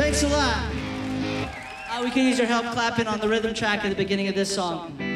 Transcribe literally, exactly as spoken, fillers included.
Thanks a lot. Uh, we can use your help clapping on the rhythm track at the beginning of this song.